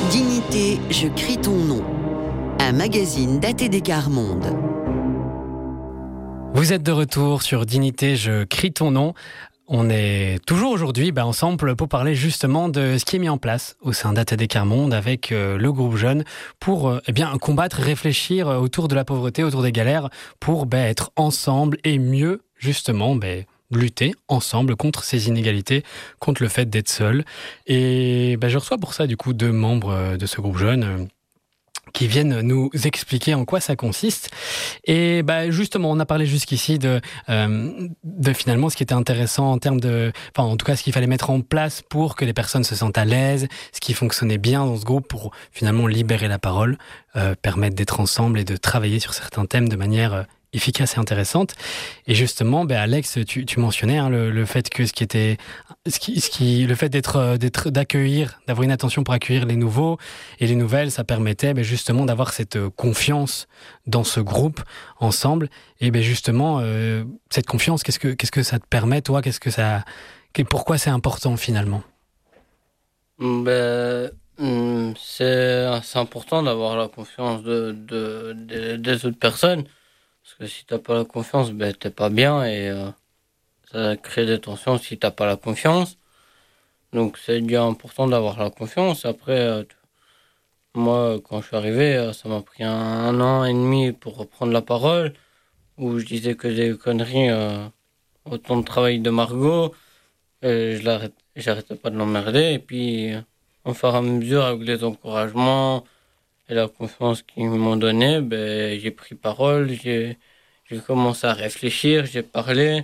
Dignité, je crie ton nom. Un magazine d'ATD Quart Monde. Vous êtes de retour sur Dignité, je crie ton nom. On est toujours aujourd'hui ensemble pour parler justement de ce qui est mis en place au sein d'ATD Quart Monde avec le groupe Jeune pour combattre, réfléchir autour de la pauvreté, autour des galères, pour être ensemble et mieux justement lutter ensemble contre ces inégalités, contre le fait d'être seul. Et je reçois pour ça du coup 2 membres de ce groupe Jeune qui viennent nous expliquer en quoi ça consiste. Et justement, on a parlé jusqu'ici de finalement ce qui était intéressant en termes de... Enfin, en tout cas, ce qu'il fallait mettre en place pour que les personnes se sentent à l'aise, ce qui fonctionnait bien dans ce groupe pour finalement libérer la parole, permettre d'être ensemble et de travailler sur certains thèmes de manière efficace et intéressante. Et justement, Alex, tu mentionnais le fait que le fait d'accueillir, d'avoir une attention pour accueillir les nouveaux et les nouvelles, ça permettait justement d'avoir cette confiance dans ce groupe ensemble. Et justement, cette confiance, qu'est-ce que ça te permet, toi? Pourquoi c'est important finalement? C'est important d'avoir la confiance des autres personnes. Parce que si t'as pas la confiance, t'es pas bien et ça crée des tensions si t'as pas la confiance. Donc c'est bien important d'avoir la confiance. Après, moi, quand je suis arrivé, ça m'a pris un an et demi pour reprendre la parole, où je disais que des conneries au temps de travail de Margot. J'arrêtais pas de l'emmerder. Et puis, au fur et à mesure, avec les encouragements et la confiance qu'ils m'ont donnée, j'ai pris parole, j'ai commencé à réfléchir, j'ai parlé.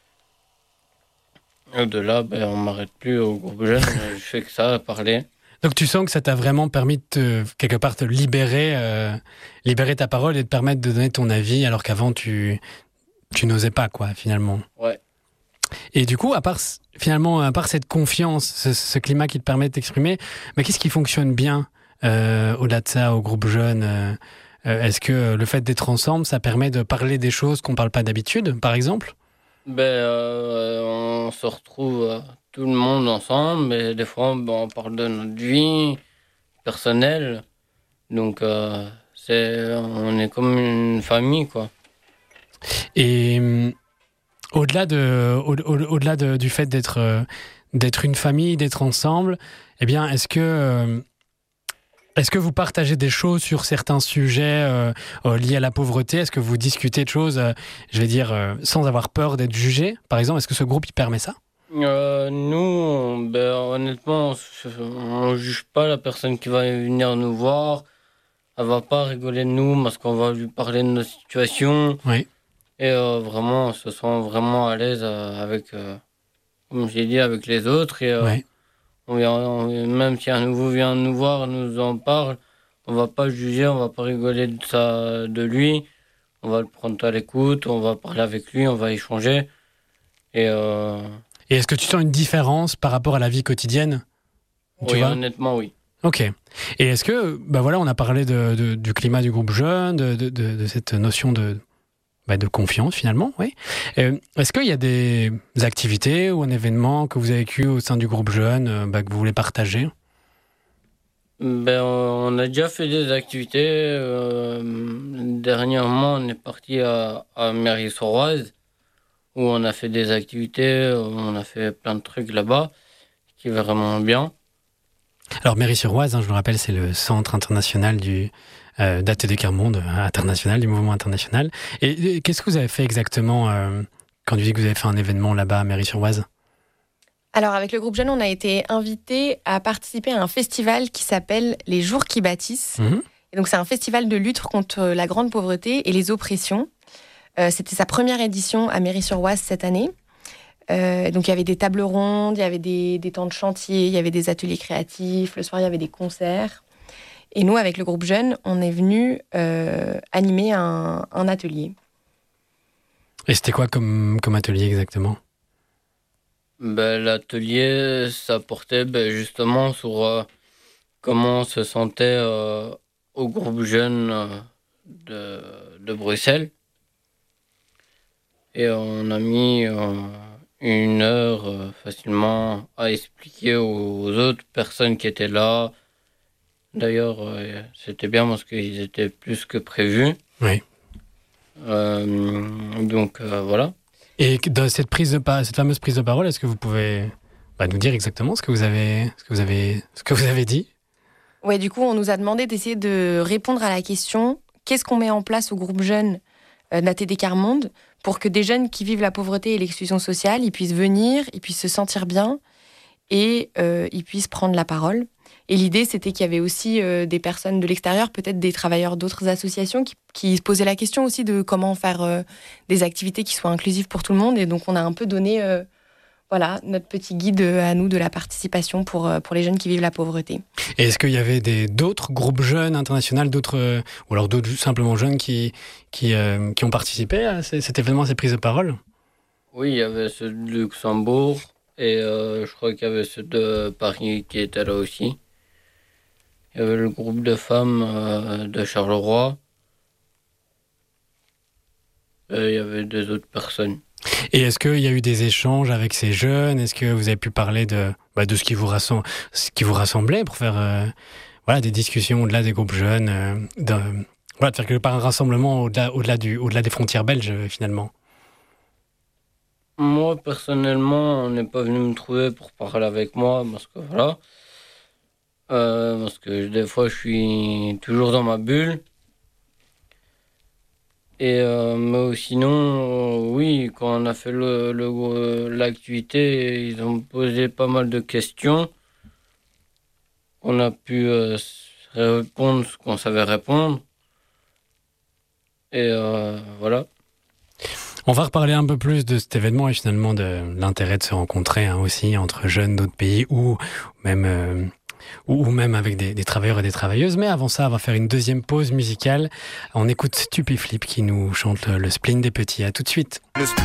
Et de là, on m'arrête plus au groupe Jeune, je fais que ça, parler. Donc tu sens que ça t'a vraiment permis de quelque part te libérer ta parole et de permettre de donner ton avis, alors qu'avant tu n'osais pas, quoi, finalement. Ouais. Et du coup, à part cette confiance, ce climat qui te permet de t'exprimer, qu'est-ce qui fonctionne bien au-delà de ça, au groupe Jeune? Est-ce que le fait d'être ensemble, ça permet de parler des choses qu'on ne parle pas d'habitude, par exemple? On se retrouve tout le monde ensemble, mais des fois, on parle de notre vie personnelle. Donc, on est comme une famille, quoi. Et au-delà du fait d'être une famille, d'être ensemble, est-ce que vous partagez des choses sur certains sujets liés à la pauvreté? Est-ce que vous discutez de choses, sans avoir peur d'être jugé? Par exemple, est-ce que ce groupe, il permet ça? Nous, honnêtement, on juge pas la personne qui va venir nous voir. Elle va pas rigoler de nous parce qu'on va lui parler de notre situation. Oui. Et vraiment, on se sent vraiment à l'aise avec, comme j'ai dit, avec les autres. Et Ouais. même si un nouveau vient nous voir, nous en parle, on va pas juger, on va pas rigoler de lui. On va le prendre à l'écoute, on va parler avec lui, on va échanger. Et est-ce que tu sens une différence par rapport à la vie quotidienne? oui, honnêtement, oui. Ok. Et est-ce que, on a parlé du climat du groupe Jeune, de cette notion de confiance finalement, oui. Est-ce qu'il y a des activités ou un événement que vous avez vécu au sein du groupe Jeune que vous voulez partager? On a déjà fait des activités. Dernièrement, on est parti à Mairie-sur-Oise, où on a fait des activités, on a fait plein de trucs là-bas, qui est vraiment bien. Alors Mairie-sur-Oise, je vous rappelle, c'est le centre international d'ATD Quart Monde, international, du mouvement international. Et qu'est-ce que vous avez fait exactement quand vous dites que vous avez fait un événement là-bas à Mairie-sur-Oise? Alors, avec le groupe Jeune, on a été invités à participer à un festival qui s'appelle Les Jours qui bâtissent. Mmh. Et donc, c'est un festival de lutte contre la grande pauvreté et les oppressions. C'était sa première édition à Mairie-sur-Oise cette année. Donc, il y avait des tables rondes, il y avait des temps de chantier, il y avait des ateliers créatifs. Le soir, il y avait des concerts. Et nous, avec le groupe Jeune, on est venus animer un atelier. Et c'était quoi comme atelier exactement? L'atelier, ça portait justement sur comment on se sentait au groupe Jeune de Bruxelles. Et on a mis 1 heure facilement à expliquer aux autres personnes qui étaient là D'ailleurs, c'était bien parce qu'ils étaient plus que prévus. Oui. Donc voilà. Et dans cette fameuse prise de parole, est-ce que vous pouvez nous dire exactement ce que vous avez dit? Ouais, du coup, on nous a demandé d'essayer de répondre à la question qu'est-ce qu'on met en place au groupe jeune d'ATD Quart Monde pour que des jeunes qui vivent la pauvreté et l'exclusion sociale, ils puissent venir, ils puissent se sentir bien et ils puissent prendre la parole. Et l'idée, c'était qu'il y avait aussi des personnes de l'extérieur, peut-être des travailleurs d'autres associations, qui se posaient la question aussi de comment faire des activités qui soient inclusives pour tout le monde. Et donc, on a un peu donné notre petit guide à nous de la participation pour les jeunes qui vivent la pauvreté. Et est-ce qu'il y avait d'autres groupes jeunes internationaux, ou alors d'autres simplement jeunes qui ont participé à cet événement, à ces prises de parole? Oui, il y avait ceux de Luxembourg et je crois qu'il y avait ceux de Paris qui étaient là aussi. Il y avait le groupe de femmes de Charleroi. Et il y avait deux autres personnes. Et est-ce qu'il y a eu des échanges avec ces jeunes? Est-ce que vous avez pu parler de ce qui vous rassemblait pour faire des discussions au-delà des groupes jeunes, de faire quelque part un rassemblement au-delà des frontières belges finalement? Moi, personnellement, on n'est pas venu me trouver pour parler avec moi parce que parce que des fois, je suis toujours dans ma bulle. Et mais sinon, oui, quand on a fait l'activité, ils ont posé pas mal de questions. On a pu répondre ce qu'on savait répondre. Et voilà. On va reparler un peu plus de cet événement et finalement de l'intérêt de se rencontrer aussi entre jeunes d'autres pays ou même avec des travailleurs et des travailleuses. Mais avant ça, on va faire une deuxième pause musicale. On écoute Stupéflip qui nous chante le spleen des petits. À tout de suite.